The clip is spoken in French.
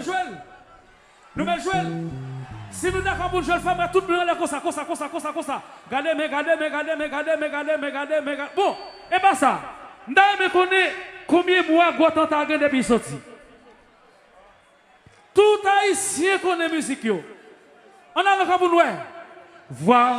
jouer. Nous allons jouer. Si nous d'accord pour jouer le femme, tout le monde est comme ça. Gardez. Bon, et pas ça. Nous me connaît combien de mois Gotan a gagné depuis sorti. Tout haïtien connaît musique. On a encore pour nous. Voir